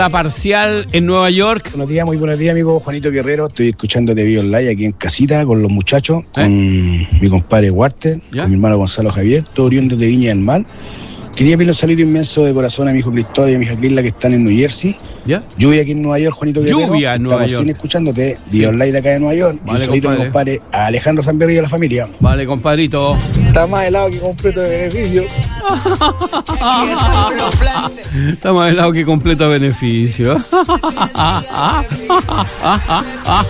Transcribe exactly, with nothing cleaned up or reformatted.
parcial en Nueva York. Buenos días, muy buenos días, amigo Juanito Guerrero. Estoy escuchando de Video Online aquí en casita con los muchachos, ¿Eh? con mi compadre Walter, ¿Ya? con mi hermano Gonzalo Javier, todo oriundo de Viña del Mar. Quería pedirle un saludo inmenso de corazón a mi hijo Cristóbal y a mi hija Kirla que están en New Jersey. ¿Ya? Lluvia aquí en Nueva York, Juanito Guerrero. Lluvia en Nueva York. Estamos escuchándote, Video sí. Online de acá de Nueva York. Vale, y un saludo a mi compadre a Alejandro Zamberri y a la familia. Vale, compadrito. Está más helado que completo de beneficio. Está más helado que completo beneficio.